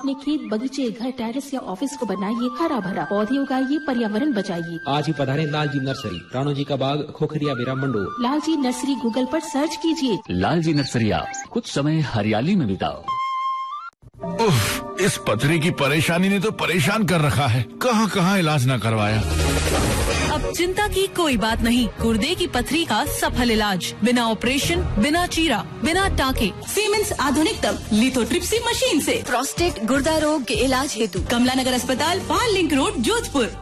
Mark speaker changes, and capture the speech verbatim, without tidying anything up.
Speaker 1: अपने खेत बगीचे घर टेरेस या ऑफिस को बनाइए हरा भरा, पौधे उगाइए, पर्यावरण बचाइए।
Speaker 2: आज ही पधारे लाल जी नर्सरी, राणो जी का बाग, खोखरिया बेरा मंडो।
Speaker 1: लाल जी नर्सरी गूगल पर सर्च कीजिए।
Speaker 3: लाल जी नर्सरिया, कुछ समय हरियाली में बिताओ।
Speaker 4: उफ, इस पथरी की परेशानी ने तो परेशान कर रखा है। कहां कहां इलाज न करवाया।
Speaker 5: अब चिंता की कोई बात नहीं। गुर्दे की पथरी का सफल इलाज, बिना ऑपरेशन, बिना चीरा, बिना टाके, सीमेंस आधुनिकतम लिथोट्रिप्सी मशीन से।
Speaker 6: प्रोस्टेट गुर्दा रोग के इलाज हेतु
Speaker 5: कमला नगर अस्पताल, पाल लिंक रोड, जोधपुर।